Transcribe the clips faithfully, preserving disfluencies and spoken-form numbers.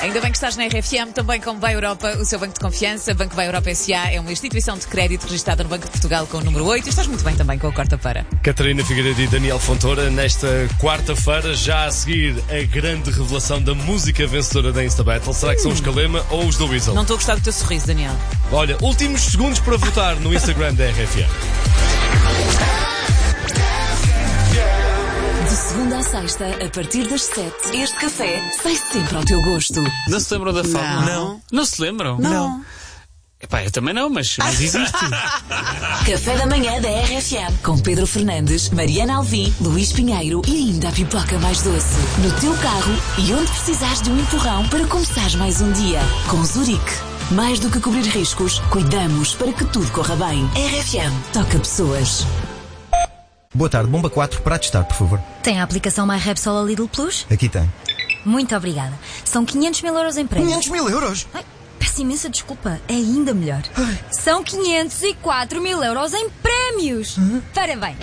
Ainda bem que estás na R F M, também como Vai Europa, o seu banco de confiança. Banco Vai Europa S A é uma instituição de crédito registrada no Banco de Portugal com o número oito. E estás muito bem também com a Corta Para. Catarina Figueiredo e Daniel Fontoura, nesta quarta-feira, já a seguir a grande revelação da música vencedora da Insta Battle. Será que são os Calema ou os do Weasel? Não estou a gostar do teu sorriso, Daniel. Olha, últimos segundos para votar no Instagram da R F M. De segunda à sexta, a partir das sete, este café sai sempre ao teu gosto. Não se lembram da fórmula? Não. Não se lembram? Não. Epá, eu também não, mas, mas existe. Café da manhã da R F M, com Pedro Fernandes, Mariana Alvim, Luís Pinheiro e ainda a pipoca mais doce. No teu carro e onde precisares de um empurrão para começares mais um dia. Com Zurique. Mais do que cobrir riscos, cuidamos para que tudo corra bem. R F M. Toca pessoas. Boa tarde, bomba quatro para testar, por favor. Tem a aplicação MyRepsol a Lidl Plus? Aqui tem. Muito obrigada. São quinhentos mil euros em prémios. quinhentos mil euros? Ai, peço imensa desculpa, é ainda melhor. Ai. São quinhentos e quatro mil euros em prémios. Uhum. Parabéns.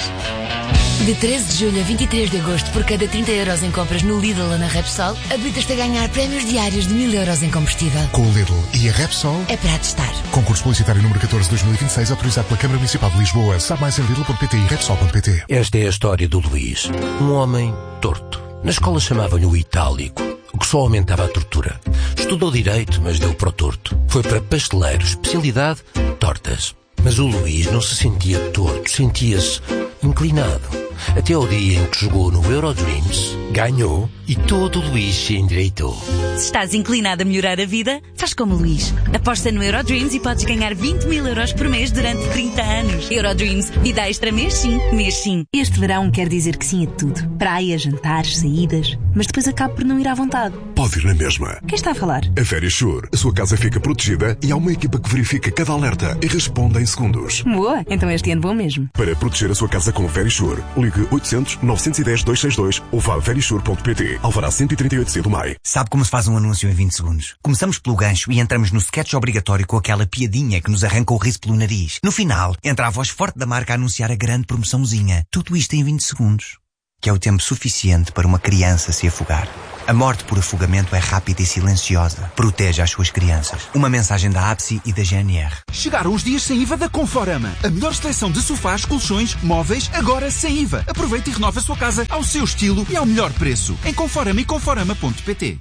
De treze de julho a vinte e três de agosto, por cada trinta euros em compras no Lidl ou na Repsol, habilitas-te a ganhar prémios diários de mil euros em combustível. Com o Lidl e a Repsol, é para testar. Concurso publicitário número catorze de dois mil e vinte e seis, autorizado pela Câmara Municipal de Lisboa. Sabe mais em lidl ponto pt e repsol ponto pt. Esta é a história do Luís, um homem torto. Na escola chamavam-lhe o Itálico, o que só aumentava a tortura. Estudou Direito, mas deu para o torto. Foi para pasteleiro, especialidade, tortas. Mas o Luís não se sentia torto, sentia-se inclinado. Até ao dia em que jogou no Eurodreams, ganhou e todo o Luís se endireitou. Se estás inclinado a melhorar a vida, faz como o Luís. Aposta no Eurodreams e podes ganhar vinte mil euros por mês durante trinta anos. Eurodreams, vida extra mês sim, mês sim. Este verão quer dizer que sim a tudo. Praia, jantares, saídas, mas depois acabo por não ir à vontade. Pode ir na mesma. Quem está a falar? A Verisure. A sua casa fica protegida e há uma equipa que verifica cada alerta e responde em segundos. Boa, então este ano vou mesmo. Para proteger a sua casa com Verisure, ligue oitocentos, novecentos e dez, duzentos e sessenta e dois ou vá a verisure ponto pt. Alvará cento e trinta e oito C do Maio. Sabe como se faz um anúncio em vinte segundos? Começamos pelo gancho e entramos no sketch obrigatório com aquela piadinha que nos arranca o riso pelo nariz. No final, entra a voz forte da marca a anunciar a grande promoçãozinha. Tudo isto em vinte segundos. Que é o tempo suficiente para uma criança se afogar. A morte por afogamento é rápida e silenciosa. Proteja as suas crianças. Uma mensagem da A B S I e da G N R. Chegaram os dias sem I V A da Conforama. A melhor seleção de sofás, colchões, móveis, agora sem I V A. Aproveite e renove a sua casa ao seu estilo e ao melhor preço. Em Conforama e conforama ponto pt.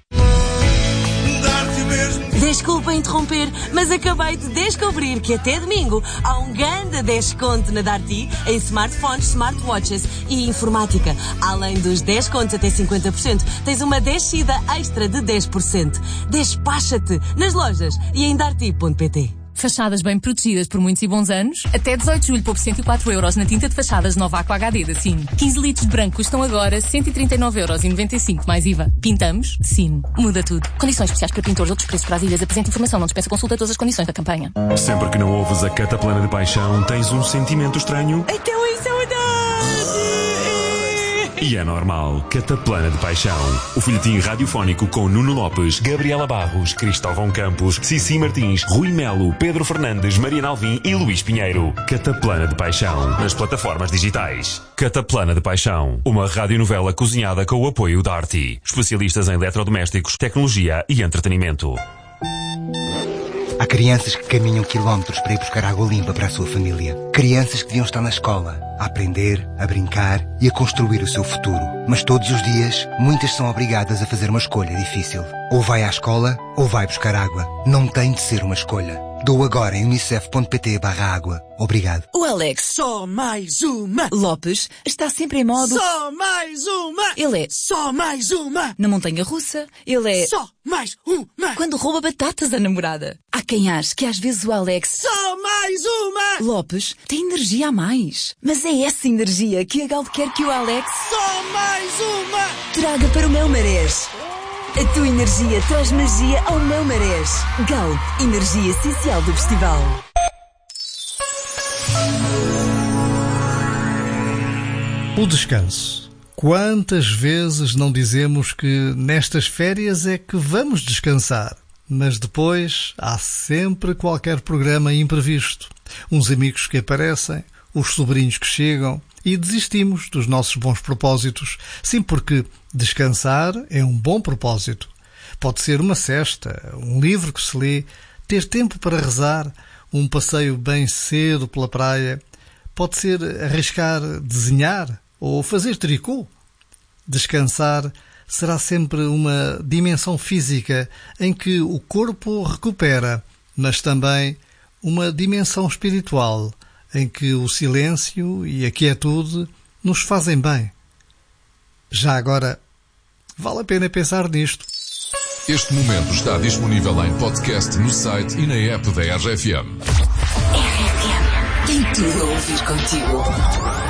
Desculpa interromper, mas acabei de descobrir que até domingo há um grande desconto na Darty em smartphones, smartwatches e informática. Além dos descontos até cinquenta por cento, tens uma descida extra de dez por cento. Despacha-te nas lojas e em darty ponto pt. Fachadas bem protegidas por muitos e bons anos. Até dezoito de julho, pouco cento e quatro euros na tinta de fachadas Nova Aqua H D da Sino. quinze litros de branco custam agora cento e trinta e nove euros e noventa e cinco mais I V A. Pintamos? Sino. Muda tudo. Condições especiais para pintores, outros preços para as ilhas. Apresenta informação, não dispensa consulta todas as condições da campanha. Sempre que não ouves a Cataplana de Paixão, tens um sentimento estranho? Então isso é verdade! E é normal. Cataplana de Paixão. O folhetim radiofónico com Nuno Lopes, Gabriela Barros, Cristóvão Campos, Cici Martins, Rui Melo, Pedro Fernandes, Mariana Alvim e Luís Pinheiro. Cataplana de Paixão. Nas plataformas digitais. Cataplana de Paixão. Uma radionovela cozinhada com o apoio da Arti. Especialistas em eletrodomésticos, tecnologia e entretenimento. Há crianças que caminham quilómetros para ir buscar água limpa para a sua família. Crianças que deviam estar na escola, a aprender, a brincar e a construir o seu futuro. Mas todos os dias, muitas são obrigadas a fazer uma escolha difícil. Ou vai à escola, ou vai buscar água. Não tem de ser uma escolha. Dou agora em unicef ponto pt barra água. Obrigado. O Alex, só mais uma. Lopes está sempre em modo só mais uma. Ele é só mais uma. Na montanha russa, ele é só mais uma. Quando rouba batatas à namorada. Há quem ache que às vezes o Alex só mais uma. Lopes tem energia a mais. Mas é essa energia que a Gal quer que o Alex só mais uma traga para o meu marés. A tua energia traz magia ao meu marés. Gal, energia essencial do festival. O descanso. Quantas vezes não dizemos que nestas férias é que vamos descansar? Mas depois há sempre qualquer programa imprevisto. Uns amigos que aparecem, os sobrinhos que chegam e desistimos dos nossos bons propósitos. Sim, porque descansar é um bom propósito. pode ser uma cesta, um livro que se lê, ter tempo para rezar, um passeio bem cedo pela praia, pode ser arriscar desenhar ou fazer tricô. Descansar será sempre uma dimensão física em que o corpo recupera, mas também uma dimensão espiritual em que o silêncio e a quietude nos fazem bem. Já agora, vale a pena pensar nisto. Este momento está disponível em podcast no site e na app da R F M. R F M tem tudo a ouvir contigo.